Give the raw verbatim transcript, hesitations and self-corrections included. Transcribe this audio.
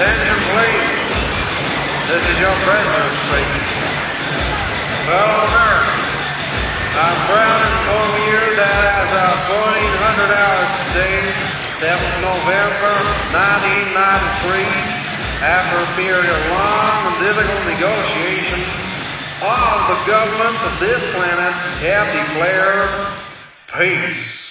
Attention please. This is your president speaking. Fellow Americans, I'm proud to inform you that as of fourteen hundred hours today, seventh of November nineteen ninety-three, after a period of long and difficult negotiation, all of the governments of this planet have declared peace.